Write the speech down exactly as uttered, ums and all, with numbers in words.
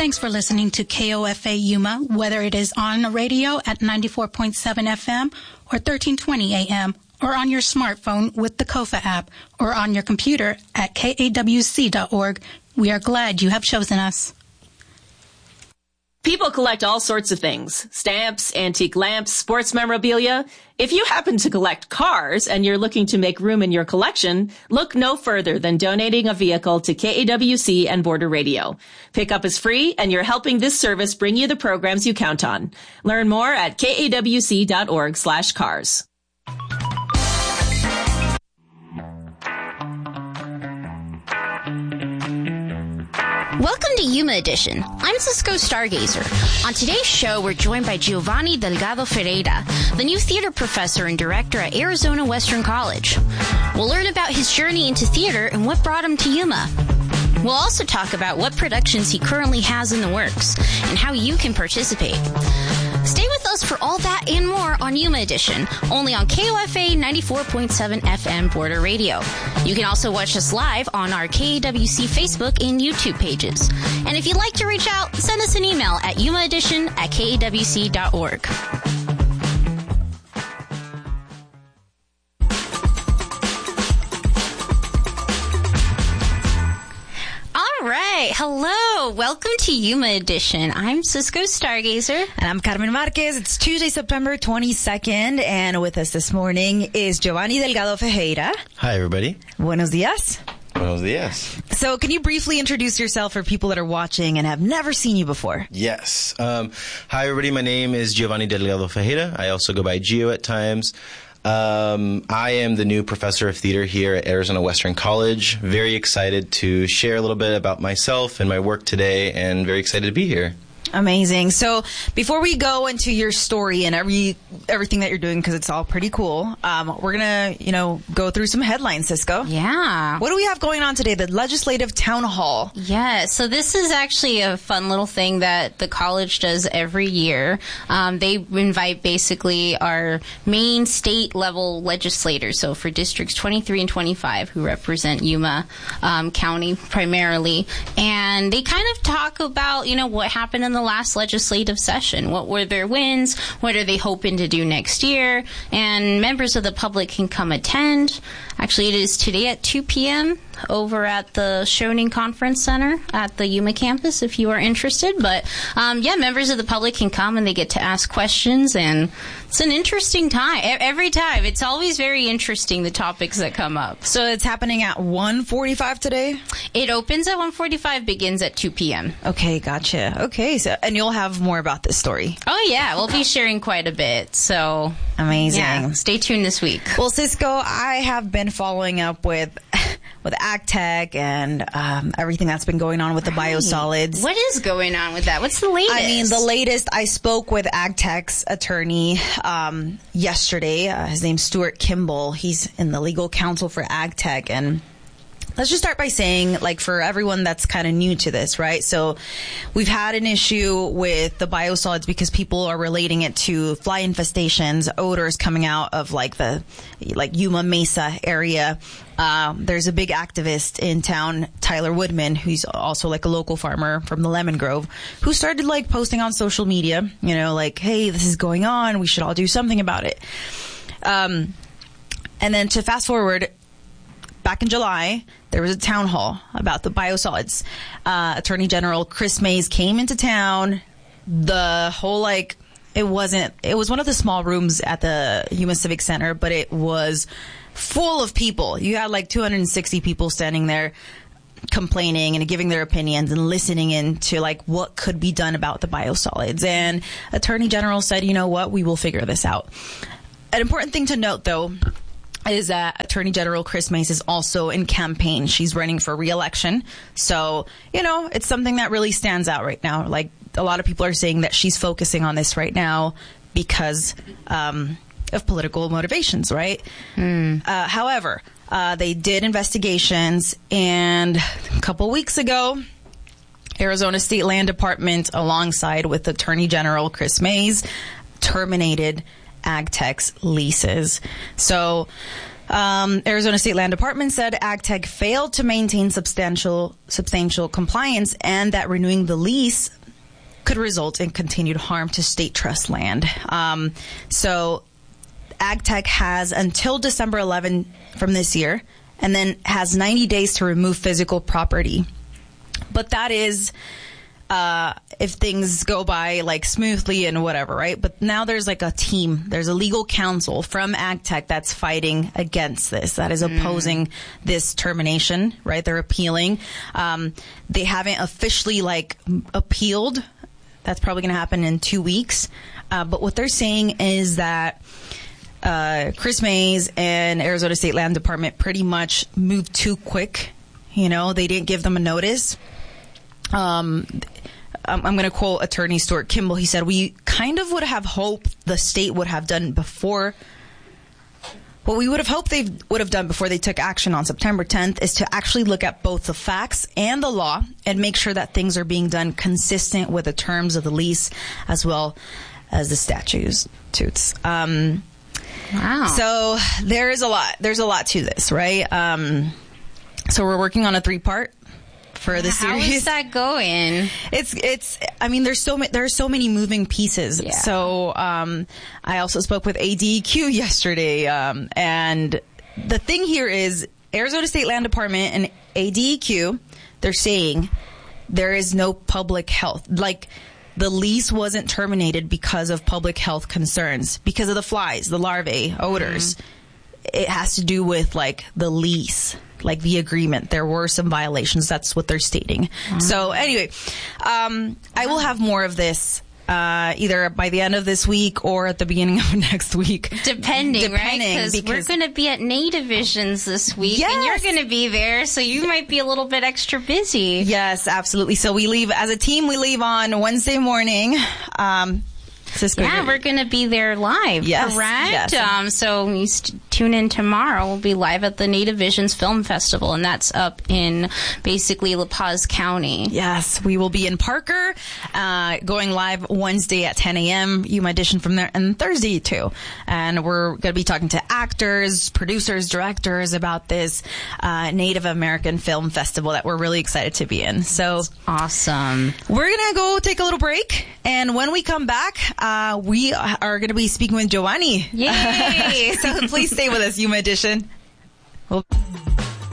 Thanks for listening to K O F A Yuma, whether it is on the radio at ninety-four point seven F M or thirteen twenty A M, or on your smartphone with the Kofa app, or on your computer at K A W C dot org. We are glad you have chosen us. People collect all sorts of things. Stamps, antique lamps, sports memorabilia. If you happen to collect cars and you're looking to make room in your collection, look no further than donating a vehicle to K A W C and Border Radio. Pickup is free, and you're helping this service bring you the programs you count on. Learn more at K A W C dot org slash cars. Welcome to Yuma Edition. I'm Cisco Stargazer. On today's show, we're joined by Giovanni Delgado Ferreira, the new theater professor and director at Arizona Western College. We'll learn about his journey into theater and what brought him to Yuma. We'll also talk about what productions he currently has in the works and how you can participate. Stay with us for all that and more on Yuma Edition, only on K O F A ninety-four point seven F M Border Radio. You can also watch us live on our K A W C Facebook and YouTube pages. And if you'd like to reach out, send us an email at yuma edition at K A W C dot org. All right. Hello. Welcome to Yuma Edition. I'm Cisco Stargazer. And I'm Carmen Marquez. It's Tuesday, September twenty-second. And with us this morning is Giovanni Delgado Ferreira. Hi, everybody. Buenos dias. Buenos dias. So can you briefly introduce yourself for people that are watching and have never seen you before? Yes. Um, hi, everybody. My name is Giovanni Delgado Ferreira. I also go by Gio at times. Um, I am the new professor of theater here at Arizona Western College. Very excited to share a little bit about myself and my work today, and very excited to be here. Amazing. So before we go into your story and every everything that you're doing, because it's all pretty cool, um, we're going to, you know, go through some headlines, Cisco. Yeah. What do we have going on today? The Legislative Town Hall. Yeah. So this is actually a fun little thing that the college does every year. Um, they invite basically our main state level legislators. So for districts twenty-three and twenty-five, who represent Yuma um, County primarily. And they kind of talk about, you know, what happened in the last legislative session. What were their wins? What are they hoping to do next year? And members of the public can come attend. Actually, it is today at two p.m. over at the Schoening Conference Center at the Yuma campus if you are interested. But, um, yeah, members of the public can come and they get to ask questions, and it's an interesting time. Every time. It's always very interesting, the topics that come up. So it's happening at one forty-five today? It opens at one forty-five, begins at two p.m. Okay, gotcha. Okay, so and you'll have more about this story. Oh, yeah. We'll be sharing quite a bit. So amazing. Yeah, stay tuned this week. Well, Cisco, I have been following up with with AgTech and um, everything that's been going on with the right. biosolids. What is going on with that? What's the latest? I mean, the latest, I spoke with AgTech's attorney um, yesterday. Uh, his name's Stuart Kimball. He's in the legal counsel for AgTech, and let's just start by saying, like, for everyone that's kind of new to this, right? So we've had an issue with the biosolids because people are relating it to fly infestations, odors coming out of, like, the, like, Yuma Mesa area. Um, there's a big activist in town, Tyler Woodman, who's also, like, a local farmer from the Lemon Grove, who started, like, posting on social media, you know, like, hey, this is going on. We should all do something about it. Um, and then to fast forward, back in July, there was a town hall about the biosolids. Uh, Attorney General Chris Mays came into town. The whole, like, it wasn't, it was one of the small rooms at the Yuma Civic Center, but it was full of people. You had like two hundred sixty people standing there complaining and giving their opinions and listening in to, like, what could be done about the biosolids. And Attorney General said, you know what, we will figure this out. An important thing to note, though, is that Attorney General Chris Mays is also in campaign. She's running for re-election. So, you know, it's something that really stands out right now. Like, a lot of people are saying that she's focusing on this right now because um, of political motivations, right? Mm. Uh, however, uh, they did investigations, and a couple weeks ago, Arizona State Land Department, alongside with Attorney General Chris Mays, terminated AgTech's leases. So Um, Arizona State Land Department said AgTech failed to maintain substantial substantial compliance and that renewing the lease could result in continued harm to state trust land. Um, so AgTech has until December eleventh from this year and then has ninety days to remove physical property. But that is uh, if things go by like smoothly and whatever, right? But now there's like a team. There's a legal counsel from AgTech that's fighting against this, that is opposing mm. this termination, right? They're appealing. Um, they haven't officially like appealed. That's probably going to happen in two weeks. Uh, but what they're saying is that uh, Chris Mays and Arizona State Land Department pretty much moved too quick. You know, they didn't give them a notice. Um, I'm going to quote Attorney Stuart Kimball. He said, we kind of would have hoped the state would have done before. What we would have hoped they would have done before they took action on September tenth is to actually look at both the facts and the law and make sure that things are being done consistent with the terms of the lease as well as the statutes. Um, wow. So there is a lot. There's a lot to this, right? Um, so we're working on a three-part for the series. How is that going? It's, it's, I mean, there's so many, there are so many moving pieces. Yeah. So, um, I also spoke with A D E Q yesterday, um, and the thing here is Arizona State Land Department and A D E Q, they're saying there is no public health. Like, the lease wasn't terminated because of public health concerns, because of the flies, the larvae, odors. Mm-hmm. It has to do with like the lease, like the agreement. There were some violations. That's what they're stating. Mm-hmm. So anyway, um, I will have more of this uh, either by the end of this week or at the beginning of next week. Depending, Depending right? Because we're going to be at Nativisions this week, yes. and you're going to be there, so you might be a little bit extra busy. Yes, absolutely. So we leave, as a team, we leave on Wednesday morning. Um, Cisco yeah, Green. We're going to be there live, yes, correct? Yes. Um, so you st- tune in tomorrow. We'll be live at the Nativisions Film Festival, and that's up in basically La Paz County. Yes, we will be in Parker, uh, going live Wednesday at ten a.m. Yuma Edition from there, and Thursday too. And we're going to be talking to actors, producers, directors about this uh, Native American Film Festival that we're really excited to be in. So that's awesome. We're going to go take a little break, and when we come back, Uh, we are going to be speaking with Giovanni. Yay! So please stay with us, Yuma Edition. We'll-